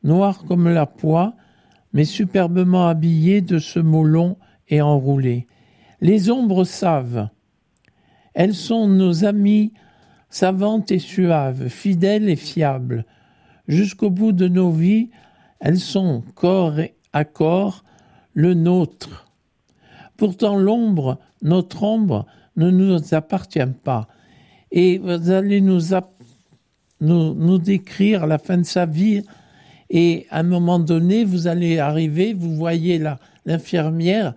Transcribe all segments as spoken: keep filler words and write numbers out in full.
noir comme la poix, mais superbement habillé de ce mot long et enroulé. Les ombres savent. Elles sont nos amies savantes et suaves, fidèles et fiables. Jusqu'au bout de nos vies, elles sont corps à corps le nôtre. Pourtant l'ombre, notre ombre, ne nous appartient pas. Et vous allez nous, ap- nous, nous décrire la fin de sa vie. Et à un moment donné, vous allez arriver, vous voyez la, l'infirmière,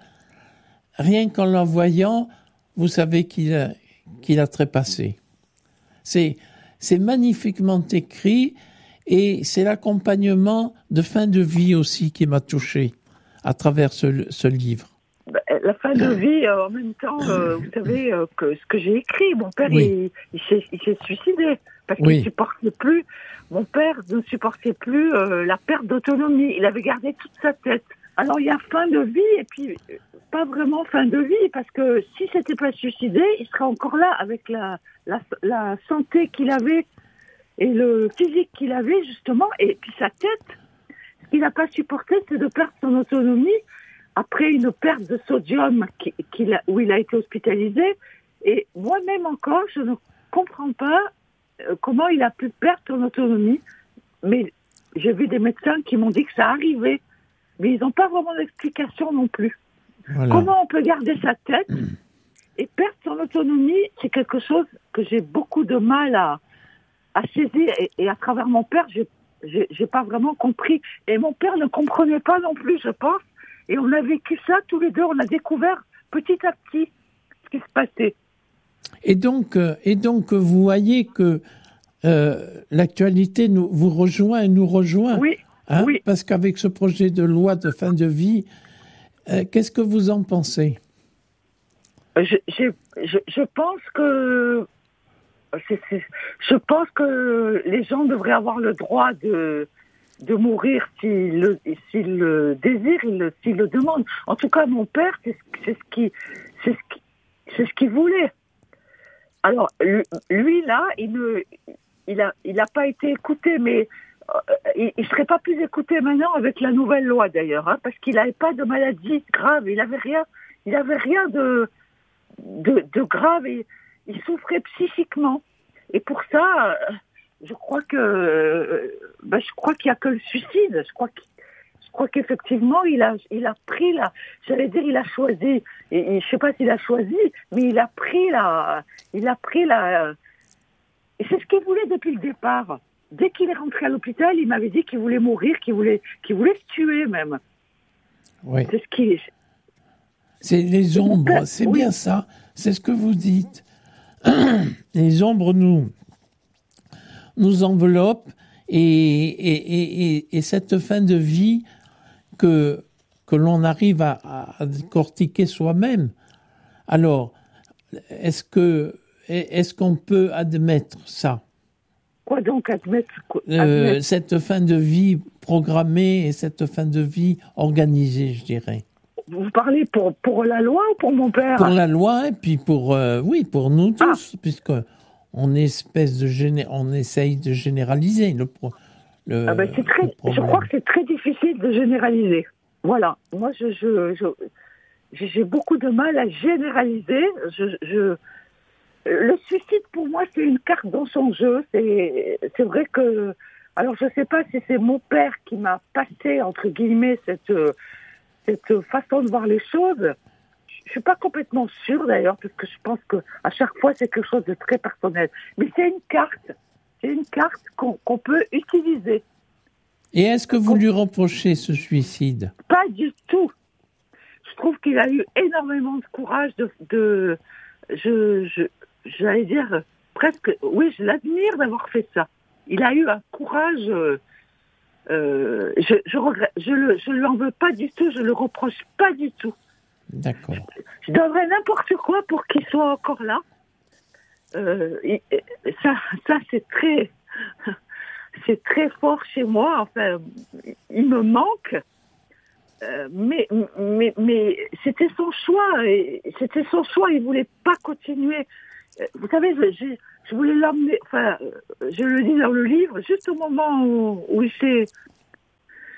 rien qu'en la voyant, vous savez qu'il a, qu'il a trépassé. C'est, c'est magnifiquement écrit et c'est l'accompagnement de fin de vie aussi qui m'a touché à travers ce, ce livre. La fin de vie, euh, en même temps, euh, vous savez euh, que ce que j'ai écrit, mon père, Oui. il, il, s'est, il s'est suicidé parce Oui. qu'il supportait plus. Mon père ne supportait plus euh, la perte d'autonomie. Il avait gardé toute sa tête. Alors il y a fin de vie et puis euh, pas vraiment fin de vie parce que si s'était pas suicidé, il serait encore là avec la la, la santé qu'il avait et le physique qu'il avait justement et puis sa tête. Ce qu'il n'a pas supporté, c'est de perdre son autonomie. Après une perte de sodium qui, qui a, où il a été hospitalisé, et moi-même encore, je ne comprends pas euh, comment il a pu perdre son autonomie. Mais j'ai vu des médecins qui m'ont dit que ça arrivait, mais ils n'ont pas vraiment d'explication non plus. Voilà. Comment on peut garder sa tête et perdre son autonomie, c'est quelque chose que j'ai beaucoup de mal à, à saisir. Et, et à travers mon père, j'ai, j'ai, j'ai pas vraiment compris. Et mon père ne comprenait pas non plus, je pense. Et on a vécu ça tous les deux, on a découvert petit à petit ce qui se passait. Et donc, euh, et donc vous voyez que euh, l'actualité nous, vous rejoint et nous rejoint. Oui, hein, oui. Parce qu'avec ce projet de loi de fin de vie, euh, qu'est-ce que vous en pensez ? je, je, je, je pense que c'est, c'est, je pense que les gens devraient avoir le droit de de mourir s'il le, s'il le désire, il le, s'il le demande. En tout cas, mon père, c'est, c'est ce qui, c'est ce qui, c'est ce qu'il voulait. Alors, lui, là, il ne, il a, il a pas été écouté, mais euh, il, il serait pas plus écouté maintenant avec la nouvelle loi, d'ailleurs, hein, parce qu'il n'avait pas de maladie grave, il avait rien, il avait rien de, de, de grave, et il souffrait psychiquement. Et pour ça, euh, je crois que, ben, je crois qu'il y a que le suicide. Je crois qu'il, je crois qu'effectivement, il a, il a pris la, j'allais dire, il a choisi. Et, et je sais pas s'il a choisi, mais il a pris la, il a pris la. Et c'est ce qu'il voulait depuis le départ. Dès qu'il est rentré à l'hôpital, il m'avait dit qu'il voulait mourir, qu'il voulait, qu'il voulait se tuer même. Oui. C'est ce qui. C'est les ombres, c'est oui. bien ça. C'est ce que vous dites. Les ombres nous. nous enveloppe et, et, et, et cette fin de vie que, que l'on arrive à, à décortiquer soi-même. Alors, est-ce que est-ce qu'on peut admettre ça ? Quoi donc admettre, quoi, euh, admettre cette fin de vie programmée et cette fin de vie organisée, je dirais. Vous parlez pour, pour la loi ou pour mon père ? Pour la loi et puis pour, euh, oui, pour nous tous, ah. puisque... On, espèce de géné- on essaye de généraliser le, pro- le, ah ben c'est très, le problème. Je crois que c'est très difficile de généraliser. Voilà. Moi, je, je, je, j'ai beaucoup de mal à généraliser. Je, je, le suicide, pour moi, c'est une carte dans son jeu. C'est, c'est vrai que... Alors, je ne sais pas si c'est mon père qui m'a passé, entre guillemets, cette, cette façon de voir les choses. Je suis pas complètement sûre d'ailleurs, parce que je pense que à chaque fois c'est quelque chose de très personnel. Mais c'est une carte, c'est une carte qu'on, qu'on peut utiliser. Et est-ce que vous qu'on... lui reprochez ce suicide ? Pas du tout. Je trouve qu'il a eu énormément de courage de, de je, je, j'allais dire presque, oui, je l'admire d'avoir fait ça. Il a eu un courage. Euh, euh, je, je regrette, je le, je lui en veux pas du tout, je le reproche pas du tout. D'accord. Je, je donnerais n'importe quoi pour qu'il soit encore là. Euh, et, et, ça, ça c'est très, c'est très fort chez moi. Enfin, il me manque. Euh, mais, mais, mais c'était son choix. Et c'était son choix. Il voulait pas continuer. Vous savez, je, je voulais l'emmener. Enfin, je le dis dans le livre, juste au moment où, où il s'est,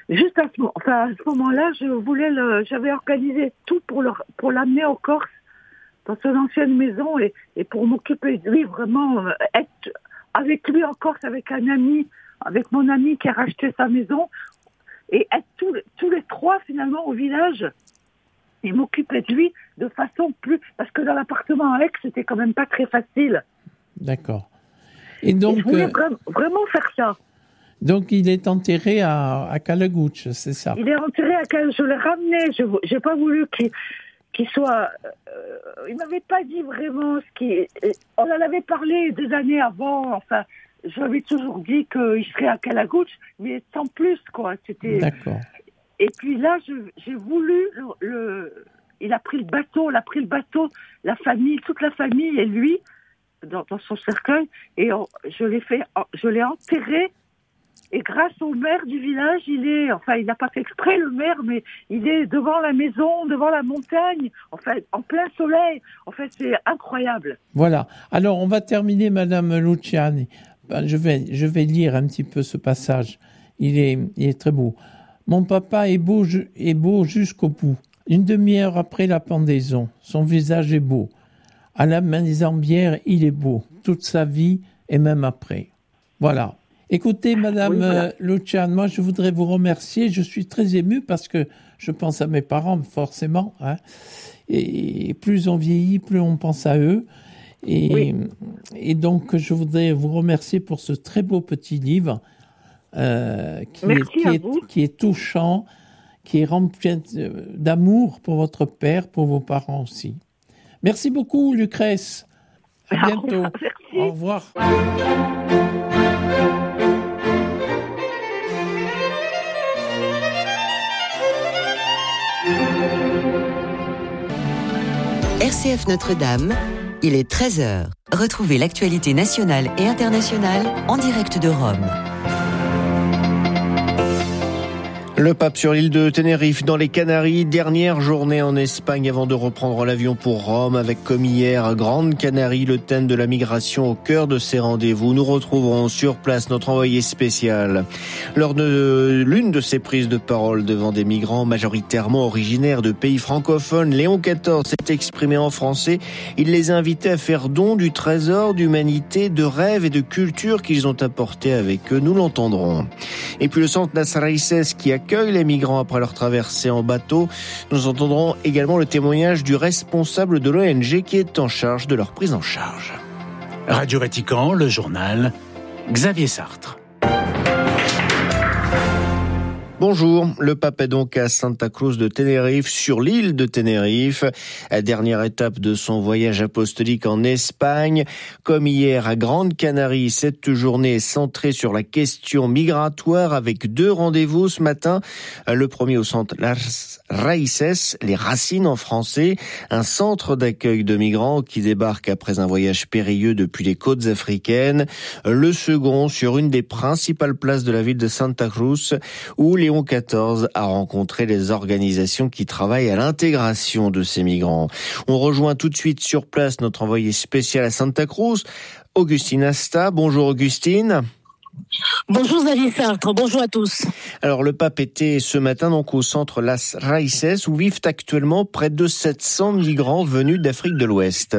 juste à ce, enfin, à ce moment-là, je voulais le, j'avais organisé tout pour, le, pour l'amener en Corse, dans son ancienne maison, et, et pour m'occuper de lui, vraiment, euh, être avec lui en Corse, avec un ami, avec mon ami qui a racheté sa maison, et être tous, tous les trois, finalement, au village, et m'occuper de lui de façon plus... Parce que dans l'appartement à Aix, c'était quand même pas très facile. D'accord. Et donc... Et je voulais euh, vra- vraiment faire ça. Donc, il est enterré à, à Calagouche, c'est ça? Il est enterré à Cal... Je l'ai ramené, je j'ai pas voulu qu'il, qu'il soit... Euh, il m'avait pas dit vraiment ce qui... On en avait parlé des années avant, enfin... Je lui avais toujours dit qu'il serait à Calagouche, mais sans plus, quoi. C'était... D'accord. Et puis là, je, j'ai voulu le, le, il a pris le bateau, il a pris le bateau, la famille, toute la famille et lui dans, dans son cercueil, et on, je l'ai fait, je l'ai enterré. Et grâce au maire du village, il est, enfin, il n'a pas fait exprès le maire, mais il est devant la maison, devant la montagne, enfin, en plein soleil. En fait, c'est incroyable. Voilà. Alors, on va terminer, Madame Luciani. Ben, je vais, je vais lire un petit peu ce passage. Il est, il est très beau. Mon papa est beau, est beau jusqu'au bout. Une demi-heure après la pendaison, son visage est beau. À la main des ambières, il est beau. Toute sa vie et même après. Voilà. Écoutez, Madame oui, voilà. Luciani, moi je voudrais vous remercier. Je suis très ému parce que je pense à mes parents, forcément. Hein. Et plus on vieillit, plus on pense à eux. Et, oui. et donc, je voudrais vous remercier pour ce très beau petit livre. Euh, qui, est, qui, est, qui est touchant, qui est rempli d'amour pour votre père, pour vos parents aussi. Merci beaucoup, Lucrèce. À bientôt. Merci. Au revoir. R C F Notre-Dame, il est treize heures. Retrouvez l'actualité nationale et internationale en direct de Rome. Le pape sur l'île de Tenerife, dans les Canaries, dernière journée en Espagne avant de reprendre l'avion pour Rome, avec comme hier Grande Canarie, le thème de la migration au cœur de ses rendez-vous. Nous retrouverons sur place notre envoyé spécial. Lors de l'une de ses prises de parole devant des migrants majoritairement originaires de pays francophones, Léon quatorze s'est exprimé en français. Il les a invités à faire don du trésor d'humanité, de rêves et de culture qu'ils ont apporté avec eux. Nous l'entendrons. Et puis le centre Las Raíces qui accueille les migrants après leur traversée en bateau. Nous entendrons également le témoignage du responsable de l'O N G qui est en charge de leur prise en charge. Radio Vatican, le journal, Xavier Sartre. Bonjour, le pape est donc à Santa Cruz de Tenerife, sur l'île de Tenerife, dernière étape de son voyage apostolique en Espagne. Comme hier à Grande Canarie, cette journée est centrée sur la question migratoire avec deux rendez-vous ce matin. Le premier au centre Las Raíces, les racines en français, un centre d'accueil de migrants qui débarquent après un voyage périlleux depuis les côtes africaines. Le second sur une des principales places de la ville de Santa Cruz où les Léon quatorze a rencontré les organisations qui travaillent à l'intégration de ces migrants. On rejoint tout de suite sur place notre envoyé spécial à Santa Cruz, Augustine Asta. Bonjour Augustine. Bonjour Xavier Sartre, bonjour à tous. Alors le pape était ce matin donc au centre Las Raíces où vivent actuellement près de sept cents migrants venus d'Afrique de l'Ouest.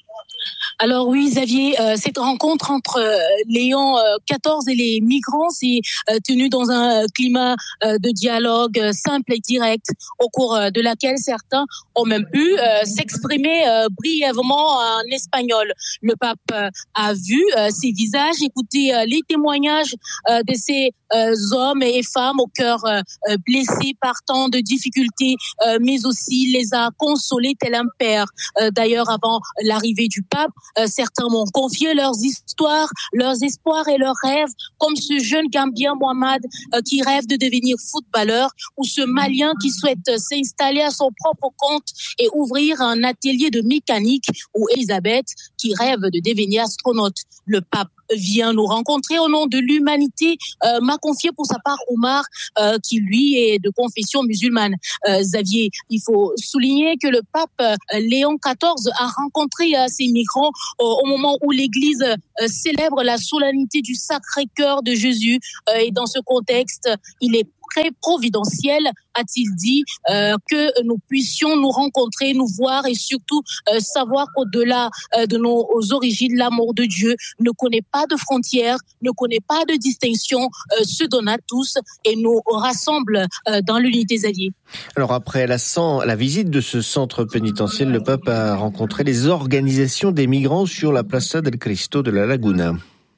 Alors oui, Xavier, euh, cette rencontre entre euh, Léon euh, quatorze et les migrants s'est euh, tenue dans un climat euh, de dialogue euh, simple et direct, au cours euh, de laquelle certains ont même pu euh, s'exprimer euh, brièvement en espagnol. Le pape euh, a vu euh, ces visages, écouté euh, les témoignages euh, de ces euh, hommes et femmes au cœur euh, blessés par tant de difficultés, euh, mais aussi les a consolés tel un père. Euh, d'ailleurs, avant l'arrivée du pape, Euh, certains m'ont confié leurs histoires, leurs espoirs et leurs rêves, comme ce jeune Gambien Mohamed euh, qui rêve de devenir footballeur, ou ce Malien qui souhaite euh, s'installer à son propre compte et ouvrir un atelier de mécanique, ou Elisabeth qui rêve de devenir astronaute. Le pape vient nous rencontrer au nom de l'humanité, euh, m'a confié pour sa part Omar, euh, qui lui est de confession musulmane. Euh, Xavier, il faut souligner que le pape euh, Léon quatorze a rencontré euh, ces migrants euh, au moment où l'Église euh, célèbre la solennité du Sacré-Cœur de Jésus. Euh, et dans ce contexte, il est très providentiel, a-t-il dit, euh, que nous puissions nous rencontrer, nous voir et surtout euh, savoir qu'au-delà euh, de nos origines, l'amour de Dieu ne connaît pas de frontières, ne connaît pas de distinction, euh, se donne à tous et nous rassemble euh, dans l'unité, Xavier. Alors après la, la visite de ce centre pénitentiel, le pape a rencontré les organisations des migrants sur la Plaza del Cristo de la Laguna.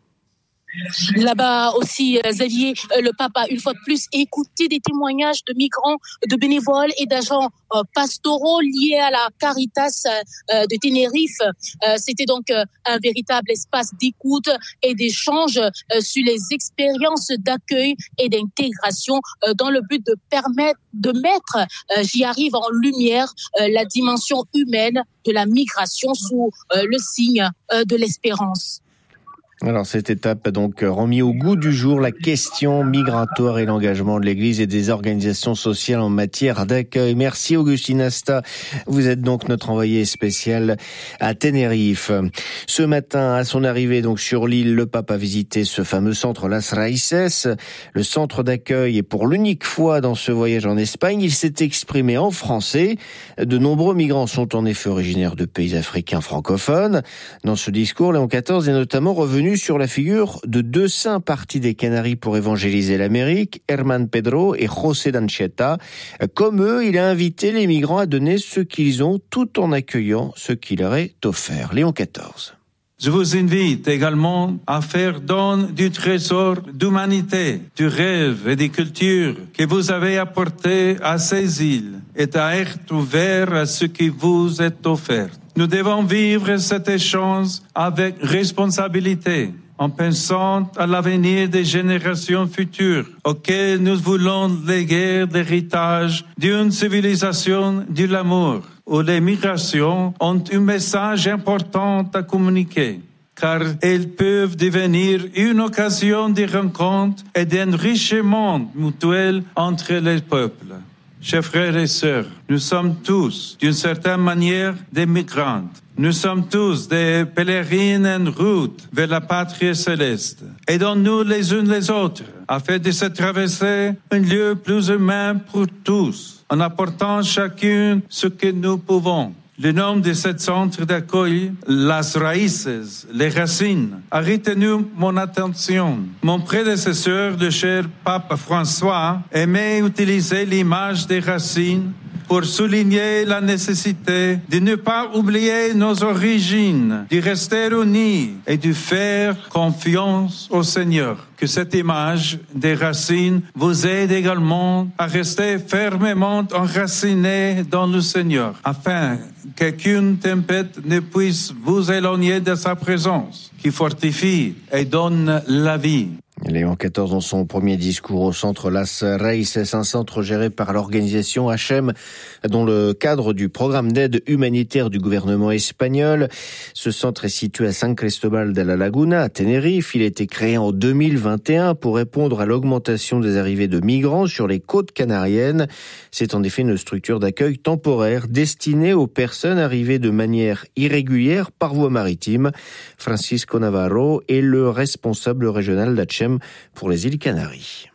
Là-bas aussi, Xavier, le pape a une fois de plus écouté des témoignages de migrants, de bénévoles et d'agents pastoraux liés à la Caritas de Tenerife. C'était donc un véritable espace d'écoute et d'échange sur les expériences d'accueil et d'intégration dans le but de permettre, de mettre, j'y arrive, en lumière la dimension humaine de la migration sous le signe de l'espérance. Alors cette étape a donc remis au goût du jour la question migratoire et l'engagement de l'Église et des organisations sociales en matière d'accueil. Merci Augustine Asta, vous êtes donc notre envoyé spécial à Tenerife. Ce matin, à son arrivée donc sur l'île, le pape a visité ce fameux centre Las Raíces, le centre d'accueil, et pour l'unique fois dans ce voyage en Espagne, il s'est exprimé en français. De nombreux migrants sont en effet originaires de pays africains francophones. Dans ce discours, Léon quatorze est notamment revenu sur la figure de deux saints partis des Canaries pour évangéliser l'Amérique, Herman Pedro et José d'Anchieta. Comme eux, il a invité les migrants à donner ce qu'ils ont tout en accueillant ce qui leur est offert. Léon quatorze. Je vous invite également à faire don du trésor d'humanité, du rêve et des cultures que vous avez apporté à ces îles et à être ouvert à ce qui vous est offert. Nous devons vivre cet échange avec responsabilité, en pensant à l'avenir des générations futures, auxquelles nous voulons léguer l'héritage d'une civilisation de l'amour, où les migrations ont un message important à communiquer, car elles peuvent devenir une occasion de rencontre et d'enrichissement mutuel entre les peuples. Chers frères et sœurs, nous sommes tous, d'une certaine manière, des migrants. Nous sommes tous des pèlerines en route vers la patrie céleste. Aidons-nous les uns les autres, afin de se traverser un lieu plus humain pour tous, en apportant chacun ce que nous pouvons. Le nom de ce centre d'accueil, Las Raíces, les racines, a retenu mon attention. Mon prédécesseur, le cher pape François, aimait utiliser l'image des racines pour souligner la nécessité de ne pas oublier nos origines, de rester unis et de faire confiance au Seigneur. Que cette image des racines vous aide également à rester fermement enracinés dans le Seigneur, afin qu'aucune tempête ne puisse vous éloigner de sa présence, qui fortifie et donne la vie. Léon quatorze dans son premier discours au centre Las Raíces, un centre géré par l'organisation H M dans le cadre du programme d'aide humanitaire du gouvernement espagnol. Ce centre est situé à San Cristóbal de la Laguna, à Tenerife. Il a été créé en deux mille vingt et un pour répondre à l'augmentation des arrivées de migrants sur les côtes canariennes. C'est en effet une structure d'accueil temporaire destinée aux personnes arrivées de manière irrégulière par voie maritime. Francisco Navarro est le responsable régional d'H M pour les îles Canaries.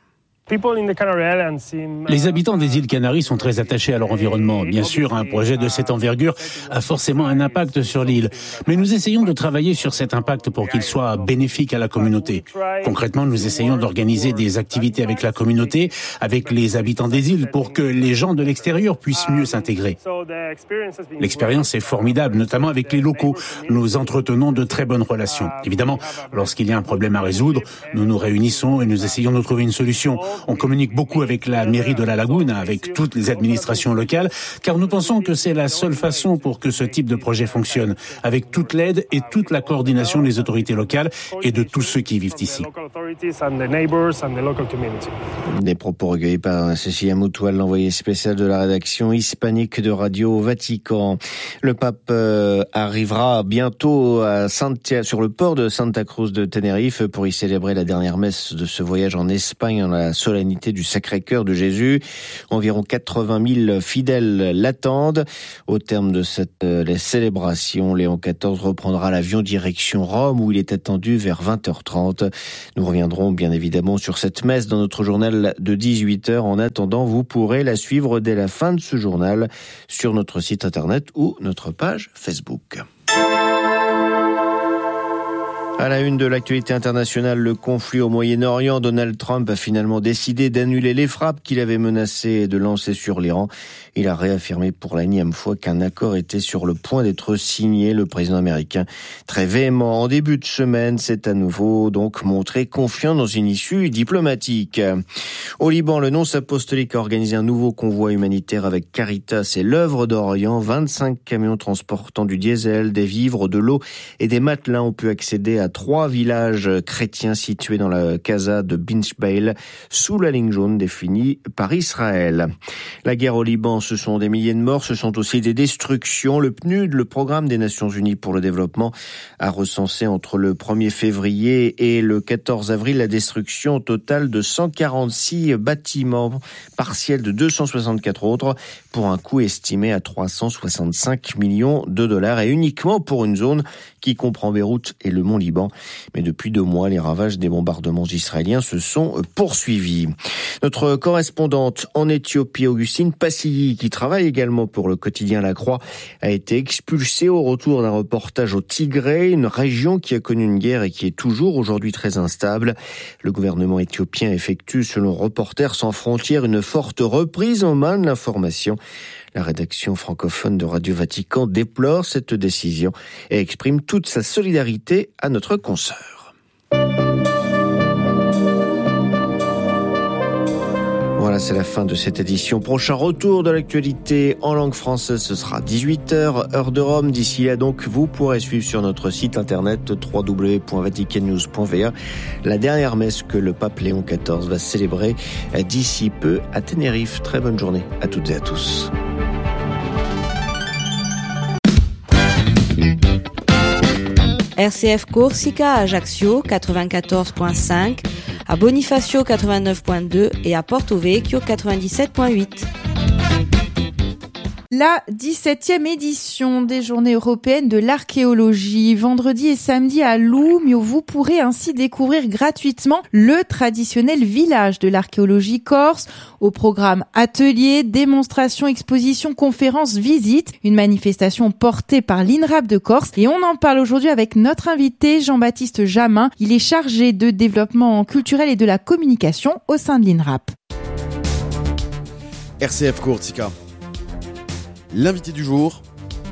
Les habitants des îles Canaries sont très attachés à leur environnement. Bien sûr, un projet de cette envergure a forcément un impact sur l'île. Mais nous essayons de travailler sur cet impact pour qu'il soit bénéfique à la communauté. Concrètement, nous essayons d'organiser des activités avec la communauté, avec les habitants des îles, pour que les gens de l'extérieur puissent mieux s'intégrer. L'expérience est formidable, notamment avec les locaux. Nous entretenons de très bonnes relations. Évidemment, lorsqu'il y a un problème à résoudre, nous nous réunissons et nous essayons de trouver une solution. On communique beaucoup avec la mairie de la Laguna, avec toutes les administrations locales, car nous pensons que c'est la seule façon pour que ce type de projet fonctionne, avec toute l'aide et toute la coordination des autorités locales et de tous ceux qui vivent ici. Des propos recueillis par Cécilia Moutoual, l'envoyé spécial de la rédaction hispanique de Radio Vatican. Le pape euh, arrivera bientôt à Santia, sur le port de Santa Cruz de Tenerife pour y célébrer la dernière messe de ce voyage en Espagne en la solennité du Sacré-Cœur de Jésus. Environ quatre-vingt mille fidèles l'attendent. Au terme de cette euh, célébration, Léon quatorze reprendra l'avion direction Rome où il est attendu vers vingt heures trente. Nous reviendrons bien évidemment sur cette messe dans notre journal de dix-huit heures. En attendant, vous pourrez la suivre dès la fin de ce journal sur notre site internet ou notre page Facebook. À la une de l'actualité internationale, le conflit au Moyen-Orient, Donald Trump a finalement décidé d'annuler les frappes qu'il avait menacé de lancer sur l'Iran. Il a réaffirmé pour la énième fois qu'un accord était sur le point d'être signé. Le président américain, très véhément en début de semaine, s'est à nouveau donc montré confiant dans une issue diplomatique. Au Liban, le nonce apostolique a organisé un nouveau convoi humanitaire avec Caritas et l'œuvre d'Orient. vingt-cinq camions transportant du diesel, des vivres, de l'eau et des matelas ont pu accéder à trois villages chrétiens situés dans la Casa de Binchbail, sous la ligne jaune définie par Israël. La guerre au Liban, ce sont des milliers de morts, ce sont aussi des destructions. Le P N U D, le Programme des Nations Unies pour le Développement, a recensé entre le premier février et le quatorze avril la destruction totale de cent quarante-six bâtiments, partiels de deux cent soixante-quatre autres, pour un coût estimé à trois cent soixante-cinq millions de dollars, et uniquement pour une zone qui comprend Beyrouth et le Mont Liban. Mais depuis deux mois, les ravages des bombardements israéliens se sont poursuivis. Notre correspondante en Éthiopie, Augustine Passilly, qui travaille également pour le quotidien La Croix, a été expulsée au retour d'un reportage au Tigré, une région qui a connu une guerre et qui est toujours aujourd'hui très instable. Le gouvernement éthiopien effectue, selon Reporters sans frontières, une forte reprise en main de l'information. La rédaction francophone de Radio Vatican déplore cette décision et exprime toute sa solidarité à notre consoeur. Voilà, c'est la fin de cette édition. Prochain retour de l'actualité en langue française, ce sera dix-huit heures, heure de Rome. D'ici là, donc, vous pourrez suivre sur notre site internet w w w point vatican news point v a la dernière messe que le pape Léon quatorze va célébrer d'ici peu à Tenerife. Très bonne journée à toutes et à tous. R C F Corsica à Ajaccio quatre-vingt-quatorze virgule cinq, à Bonifacio quatre-vingt-neuf virgule deux et à Porto Vecchio quatre-vingt-dix-sept virgule huit. La dix-septième édition des Journées européennes de l'archéologie. Vendredi et samedi à Loumio, vous pourrez ainsi découvrir gratuitement le traditionnel village de l'archéologie corse. Au programme ateliers, démonstrations, expositions, conférences, visites. Une manifestation portée par l'INRAP de Corse. Et on en parle aujourd'hui avec notre invité Jean-Baptiste Jamin. Il est chargé de développement culturel et de la communication au sein de l'INRAP. R C F Corsica. L'invité du jour,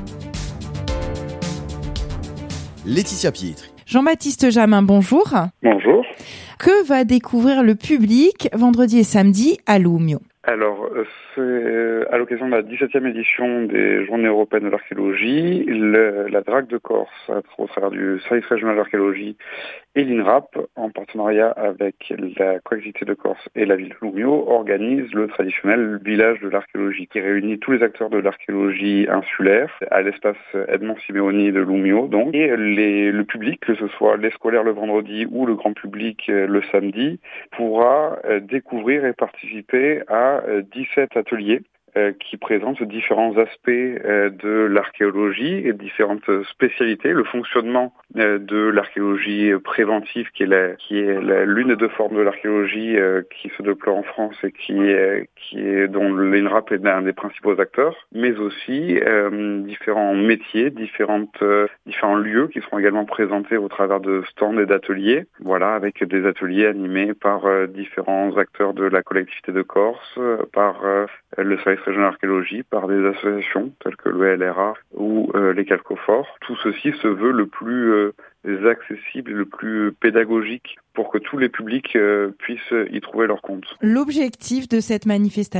Laetitia Pietri. Jean-Baptiste Jamin, bonjour. Bonjour. Que va découvrir le public vendredi et samedi à Loumio ? Alors, c'est à l'occasion de la dix-septième édition des Journées européennes de l'archéologie, le, la D R A C de Corse, au travers du service régional d'archéologie et l'INRAP, en partenariat avec la collectivité de Corse et la ville de Loumio, organise le traditionnel village de l'archéologie qui réunit tous les acteurs de l'archéologie insulaire à l'espace Edmond Simeoni de Loumio, donc, et les, le public, que ce soit les scolaires le vendredi ou le grand public le samedi, pourra découvrir et participer à dix-sept ateliers euh, qui présentent différents aspects euh, de l'archéologie et différentes spécialités, le fonctionnement euh, de l'archéologie préventive qui est la, qui est la, l'une des deux formes de l'archéologie euh, qui se déploie en France et qui est, qui est dont l'INRAP est l'un des principaux acteurs, mais aussi euh, différents métiers, différentes euh, différents lieux qui seront également présentés au travers de stands et d'ateliers. Voilà, avec des ateliers animés par euh, différents acteurs de la collectivité de Corse, euh, par euh, le service régional d'archéologie, par des associations telles que le L R A ou euh, les Calcoforts. Tout ceci se veut le plus euh, accessible et le plus pédagogique pour que tous les publics euh, puissent y trouver leur compte. L'objectif de cette manifestation ?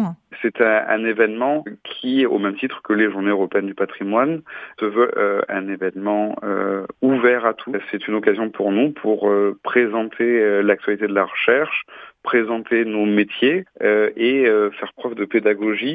C'est un, un événement qui, au même titre que les Journées européennes du patrimoine, se veut euh, un événement euh, ouvert à tous. C'est une occasion pour nous pour euh, présenter euh, l'actualité de la recherche, présenter nos métiers euh, et euh, faire preuve de pédagogie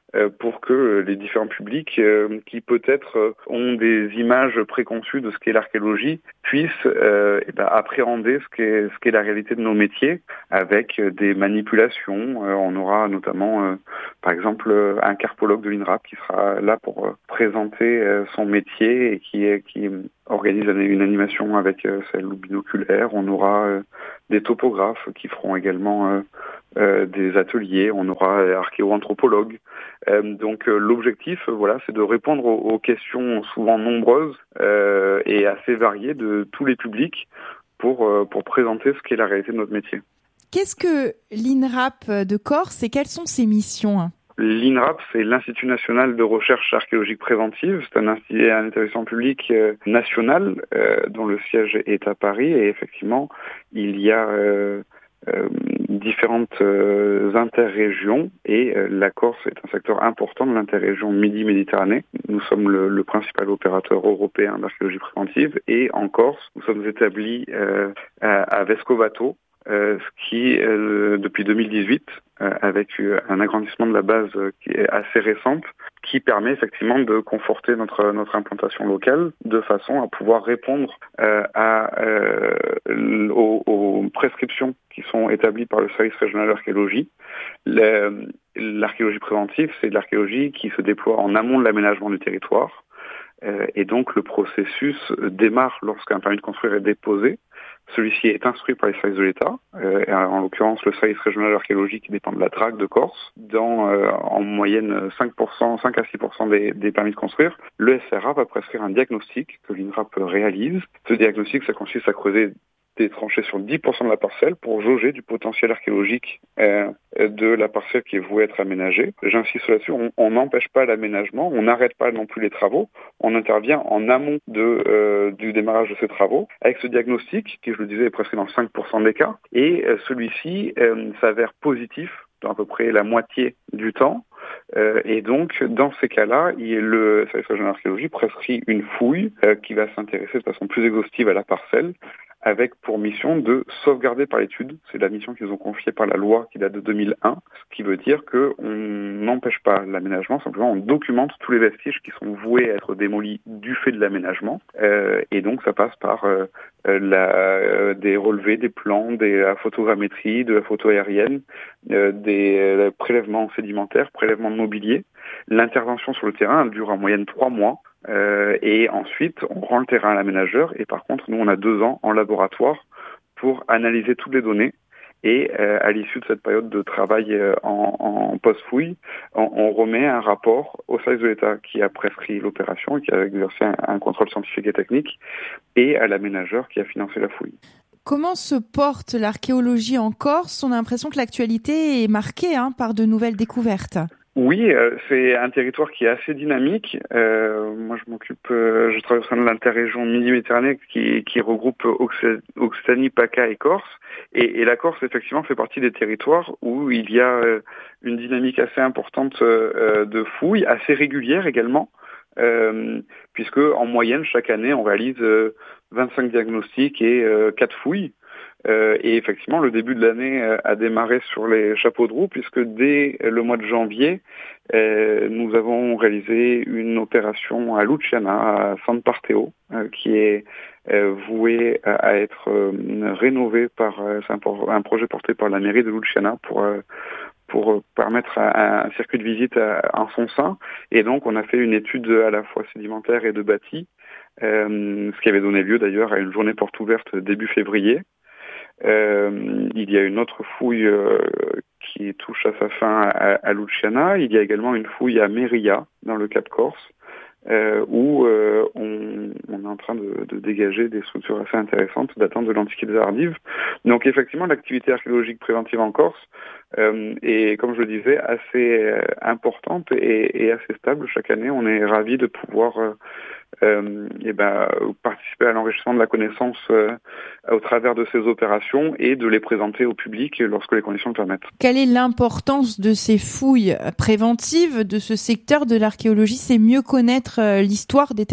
euh, pour que les différents publics euh, qui peut-être euh, ont des images préconçues de ce qu'est l'archéologie puissent euh, eh ben, appréhender ce qu'est, ce qu'est la réalité de nos métiers avec euh, des manipulations. Euh, on aura notamment, euh, par exemple, euh, un carpologue de l'INRAP qui sera là pour euh, présenter euh, son métier et qui, qui organise une animation avec euh, celle binoculaire. On aura euh, des topographes qui feront également euh, euh, des ateliers. On aura euh, archéo-anthropologues. Euh, donc euh, l'objectif, euh, voilà, c'est de répondre aux, aux questions souvent nombreuses euh, et assez variées de tous les publics pour euh, pour présenter ce qu'est la réalité de notre métier. Qu'est-ce que l'INRAP de Corse et quelles sont ses missions ? L'INRAP, c'est l'Institut national de recherche archéologique préventive. C'est un, un établissement public euh, national euh, dont le siège est à Paris. Et effectivement, il y a euh, euh, différentes euh, interrégions. Et euh, la Corse est un secteur important de l'interrégion Midi-Méditerranée. Nous sommes le, le principal opérateur européen d'archéologie préventive. Et en Corse, nous sommes établis euh, à, à Vescovato, Euh, ce qui, euh, depuis deux mille dix-huit, euh, avec euh, un agrandissement de la base euh, qui est assez récente, qui permet effectivement de conforter notre notre implantation locale de façon à pouvoir répondre euh, à euh, aux, aux prescriptions qui sont établies par le service régional d'archéologie. Le, l'archéologie préventive, c'est de l'archéologie qui se déploie en amont de l'aménagement du territoire, euh, et donc le processus démarre lorsqu'un permis de construire est déposé. Celui-ci est instruit par les services de l'État, euh, et en l'occurrence le service régional d'archéologie qui dépend de la D R A C de Corse. Dans euh, en moyenne cinq pour cent, cinq à six pour cent des, des permis de construire, le S R A va prescrire un diagnostic que l'INRAP réalise. Ce diagnostic, ça consiste à creuser des tranchées sur dix pour cent de la parcelle pour jauger du potentiel archéologique euh, de la parcelle qui est vouée être aménagée. J'insiste là-dessus, on n'empêche pas l'aménagement, on n'arrête pas non plus les travaux, on intervient en amont de, euh, du démarrage de ces travaux avec ce diagnostic qui, je le disais, est presque dans cinq pour cent des cas, et euh, celui-ci euh, s'avère positif dans à peu près la moitié du temps. Euh, et donc, dans ces cas-là, il, le service régional d'archéologie prescrit une fouille euh, qui va s'intéresser de façon plus exhaustive à la parcelle, avec pour mission de sauvegarder par l'étude. C'est la mission qu'ils ont confiée par la loi qui date de deux mille un, ce qui veut dire qu'on n'empêche pas l'aménagement, simplement on documente tous les vestiges qui sont voués à être démolis du fait de l'aménagement. Euh, et donc ça passe par euh, la, euh, des relevés, des plans, des, la photogrammétrie, de la photo aérienne, euh, des euh, prélèvements sédimentaires, prélèvements de mobilier. L'intervention sur le terrain, elle dure en moyenne trois mois. Euh, et ensuite, on rend le terrain à l'aménageur. Et par contre, nous, on a deux ans en laboratoire pour analyser toutes les données. Et euh, à l'issue de cette période de travail euh, en, en post-fouille, on, on remet un rapport au service de l'État qui a prescrit l'opération et qui a exercé un, un contrôle scientifique et technique, et à l'aménageur qui a financé la fouille. Comment se porte l'archéologie en Corse ? On a l'impression que l'actualité est marquée hein, par de nouvelles découvertes. Oui, euh, c'est un territoire qui est assez dynamique. Euh, moi, je m'occupe, euh, je travaille au sein de l'interrégion Midi-Méditerranée qui, qui regroupe Occitanie, PACA et Corse. Et, et la Corse, effectivement, fait partie des territoires où il y a euh, une dynamique assez importante euh, de fouilles, assez régulière également, euh, puisque en moyenne, chaque année, on réalise euh, vingt-cinq diagnostics et euh, quatre fouilles. Euh, et effectivement, le début de l'année euh, a démarré sur les chapeaux de roue, puisque dès le mois de janvier, euh, nous avons réalisé une opération à Luciana, à San Parteo, euh, qui est euh, vouée à, à être euh, rénovée par euh, c'est un, un projet porté par la mairie de Luciana pour euh, pour permettre un, un circuit de visite à, en son sein. Et donc, on a fait une étude à la fois sédimentaire et de bâti, euh, ce qui avait donné lieu d'ailleurs à une journée porte ouverte début février. Euh, il y a une autre fouille euh, qui touche à sa fin à, à Luciana. Il y a également une fouille à Meria, dans le Cap Corse, euh, où euh, on, on est en train de, de dégager des structures assez intéressantes datant de l'Antiquité tardive. Donc effectivement, l'activité archéologique préventive en Corse euh, est, comme je le disais, assez euh, importante et, et assez stable. Chaque année, on est ravis de pouvoir euh, Euh, et ben, participer à l'enrichissement de la connaissance euh, au travers de ces opérations et de les présenter au public lorsque les conditions le permettent. Quelle est l'importance de ces fouilles préventives de ce secteur de l'archéologie ? C'est mieux connaître euh, l'histoire des territoires ?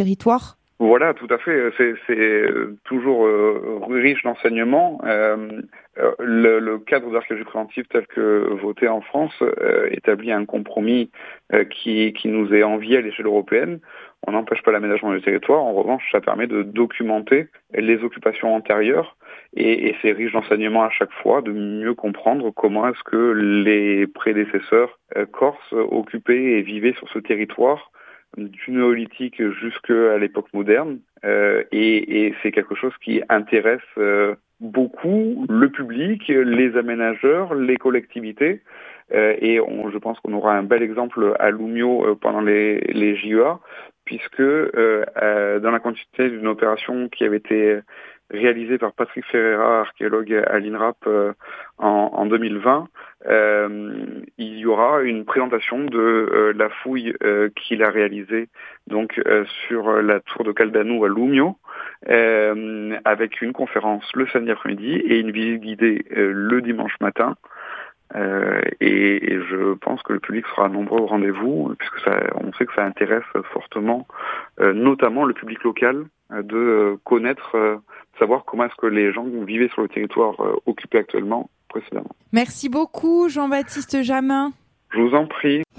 Voilà, tout à fait. C'est, c'est toujours euh, riche d'enseignements. Euh, le, le cadre d'archéologie préventive tel que voté en France euh, établit un compromis euh, qui, qui nous est envié à l'échelle européenne. On n'empêche pas l'aménagement du territoire. En revanche, ça permet de documenter les occupations antérieures et, et c'est riche d'enseignements à chaque fois, de mieux comprendre comment est-ce que les prédécesseurs euh, corses occupaient et vivaient sur ce territoire du néolithique jusqu'à l'époque moderne, euh, et, et c'est quelque chose qui intéresse euh, beaucoup le public, les aménageurs, les collectivités, euh, et on, je pense qu'on aura un bel exemple à Loumio euh, pendant les, les J E A, puisque euh, euh, dans la continuité d'une opération qui avait été réalisée par Patrick Ferreira, archéologue à l'INRAP euh, en, en deux mille vingt, euh, il y aura une présentation de euh, la fouille euh, qu'il a réalisée donc euh, sur la tour de Caldanou à Loumio, euh, avec une conférence le samedi après-midi et une visite guidée euh, le dimanche matin. Euh, et, et je pense que le public sera nombreux au rendez-vous, puisque ça, on sait que ça intéresse fortement, euh, notamment le public local, euh, de euh, connaître, euh, de savoir comment est-ce que les gens vivaient sur le territoire euh, occupé actuellement précédemment. Merci beaucoup Jean-Baptiste Jamin. Je vous en prie.